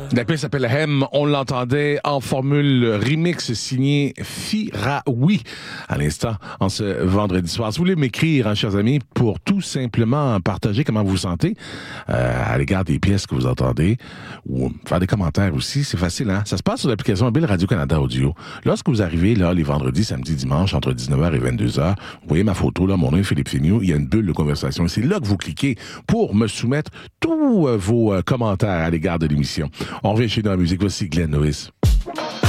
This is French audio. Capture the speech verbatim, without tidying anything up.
La pièce s'appelle Hem. On l'entendait en formule remix signé Firaoui à l'instant en ce vendredi soir. Si vous voulez m'écrire, hein, chers amis, pour tout simplement partager comment vous vous sentez euh, à l'égard des pièces que vous entendez ou faire des commentaires aussi, c'est facile, hein? Ça se passe sur l'application mobile Radio-Canada Audio. Lorsque vous arrivez là les vendredis, samedis, dimanches entre dix-neuf heures et vingt-deux heures, vous voyez ma photo là, mon nom est Philippe Fémieux, il y a une bulle de conversation. C'est là que vous cliquez pour me soumettre tous euh, vos euh, commentaires à l'égard de l'émission. On revient chez nous en musique. Voici Glenn Lewis.